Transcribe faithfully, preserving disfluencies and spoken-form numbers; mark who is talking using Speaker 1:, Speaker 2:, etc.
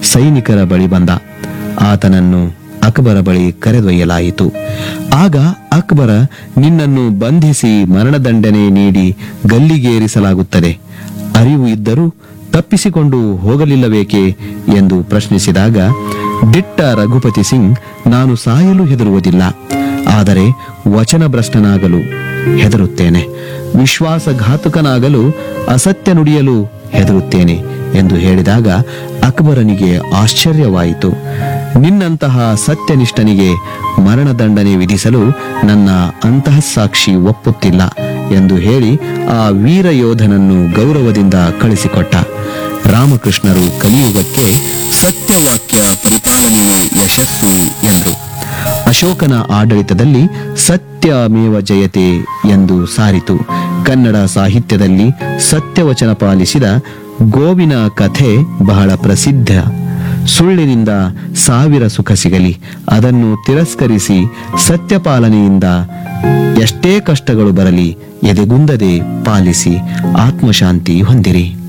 Speaker 1: ಸೈನಿಕರ ಬಳಿ ಬಂದ. ಆತನನ್ನು ಅಕ್ಬರ ಬಳಿ ಕರೆದೊಯ್ಯಲಾಯಿತು. ಆಗ ಅಕ್ಬರ, ನಿನ್ನನ್ನು ಬಂಧಿಸಿ ಮರಣದಂಡನೆ ನೀಡಿ ಗಲ್ಲಿಗೇರಿಸಲಾಗುತ್ತದೆ, ಅರಿವು ಇದ್ದರೂ ತಪ್ಪಿಸಿಕೊಂಡು ಹೋಗಲಿಲ್ಲಬೇಕೆ ಎಂದು ಪ್ರಶ್ನಿಸಿದಾಗ ದಿಟ್ಟ ರಘುಪತಿ ಸಿಂಗ್, ನಾನು ಸಾಯಲು ಹೆದರುವುದಿಲ್ಲ, ಆದರೆ ವಚನಭ್ರಷ್ಟನಾಗಲು ಹೆದರುತ್ತೇನೆ, ವಿಶ್ವಾಸಘಾತುಕನಾಗಲು, ಅಸತ್ಯ ನುಡಿಯಲು ಹೆದರುತ್ತೇನೆ ಎಂದು ಹೇಳಿದಾಗ ಅಕ್ಬರನಿಗೆ ಆಶ್ಚರ್ಯವಾಯಿತು. ನಿನ್ನಂತಹ ಸತ್ಯನಿಷ್ಠನಿಗೆ ಮರಣದಂಡನೆ ವಿಧಿಸಲು ನನ್ನ ಅಂತಃಸಾಕ್ಷಿ ಒಪ್ಪುತ್ತಿಲ್ಲ ಎಂದು ಹೇಳಿ ಆ ವೀರ ಯೋಧನನ್ನು ಗೌರವದಿಂದ ಕಳಿಸಿಕೊಟ್ಟ. ರಾಮಕೃಷ್ಣರು ಕಲಿಯುಗಕ್ಕೆ ಸತ್ಯವಾಕ್ಯ ಪರಿಪಾಲನೆಯೇ ಯಶಸ್ಸು ಎಂದರು. ಅಶೋಕನ ಆಡಳಿತದಲ್ಲಿ ಸತ್ಯಮೇವ ಜಯತೆ ಎಂದು ಸಾರಿತು. ಕನ್ನಡ ಸಾಹಿತ್ಯದಲ್ಲಿ ಸತ್ಯವಚನ ಪಾಲಿಸಿದ ಗೋವಿನ ಕಥೆ ಬಹಳ ಪ್ರಸಿದ್ಧ. ಸುಳ್ಳಿನಿಂದ ಸಾವಿರ ಸುಖ ಸಿಗಲಿ, ಅದನ್ನು ತಿರಸ್ಕರಿಸಿ ಸತ್ಯಪಾಲನೆಯಿಂದ ಎಷ್ಟೇ ಕಷ್ಟಗಳು ಬರಲಿ ಎದೆಗುಂದದೆ ಪಾಲಿಸಿ ಆತ್ಮಶಾಂತಿ ಹೊಂದಿರಿ.